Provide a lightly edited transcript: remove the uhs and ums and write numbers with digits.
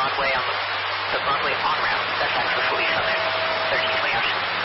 Broadway on the Broadway on-ramp. That's actually fully southern, 1320 Ocean.